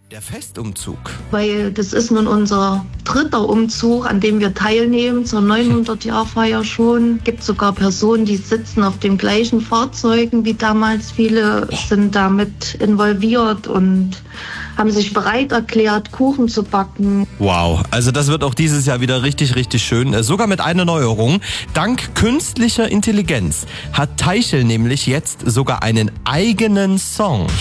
Der Festumzug. Weil das ist nun unser 3. Umzug, an dem wir teilnehmen, zur 900-Jahr-Feier schon. Es gibt sogar Personen, die sitzen auf den gleichen Fahrzeugen wie damals. Viele sind damit involviert und haben sich bereit erklärt, Kuchen zu backen. Wow, also das wird auch dieses Jahr wieder richtig, richtig schön. Sogar mit einer Neuerung. Dank künstlicher Intelligenz hat Teichel nämlich jetzt sogar einen eigenen Song.